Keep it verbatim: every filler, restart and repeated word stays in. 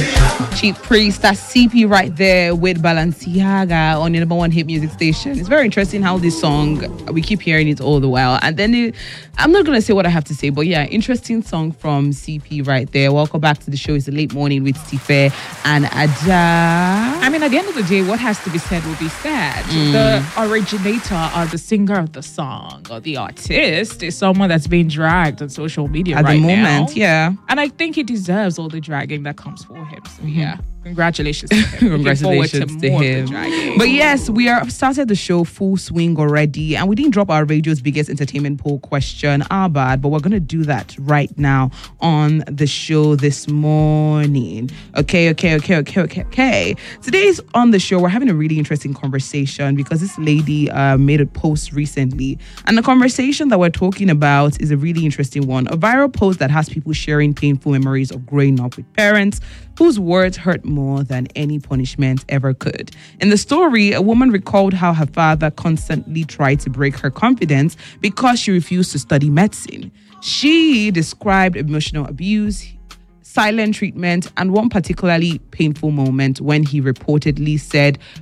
Cheap Priest, that's C P right there with Balenciaga on your number one hit music station. It's very interesting how this song, we keep hearing it all the while. And then it, I'm not going to say what I have to say, but yeah, interesting song from C P right there. Welcome back to the show. It's the late morning with Tife and Aja. I mean, at the end of the day, what has to be said will be said. Mm. The originator or the singer of the song or the artist is someone that's being dragged on social media at right the moment, now. yeah. And I think he deserves all the dragging that comes for him. So mm-hmm. yeah. Congratulations to him. Congratulations to, to him. But yes, we are started the show full swing already, and we didn't drop our radio's biggest entertainment poll question. Our bad, but we're gonna do that right now on the show this morning. Okay, okay, okay, okay, okay, okay. Today's on the show, we're having a really interesting conversation because this lady uh, made a post recently, and the conversation that we're talking about is a really interesting one. A viral post that has people sharing painful memories of growing up with parents whose words hurt more than any punishment ever could. In the story, a woman recalled how her father constantly tried to break her confidence because she refused to study medicine. She described emotional abuse, silent treatment, and one particularly painful moment when he reportedly said,